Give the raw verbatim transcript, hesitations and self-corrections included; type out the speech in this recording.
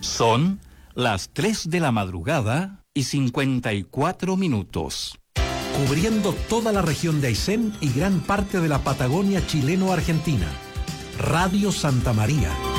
Son las tres de la madrugada y cincuenta y cuatro minutos. Cubriendo toda la región de Aysén y gran parte de la Patagonia chileno-argentina. Radio Santa María.